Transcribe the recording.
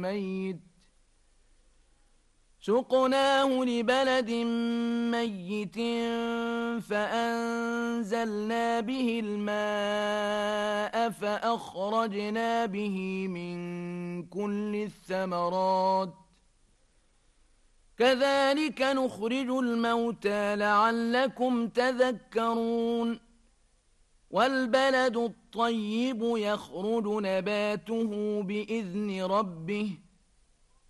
ميت سقناه لبلد ميت فأنزلنا به الماء فأخرجنا به من كل الثمرات كذلك نخرج الموتى لعلكم تذكرون والبلد الطيب يخرج نباته بإذن ربه